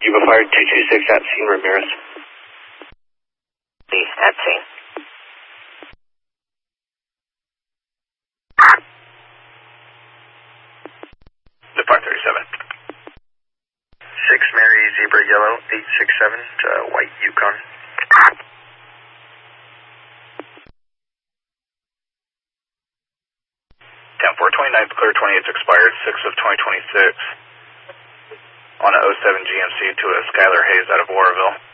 You've fired 226 at scene, Ramirez. At scene. Depart 37. 6 Mary Zebra Yellow 867 to White Yukon. Down 429th, clear 28's expired, 6 of 2026. On a 07 GMC to a Skylar Hayes out of Oroville.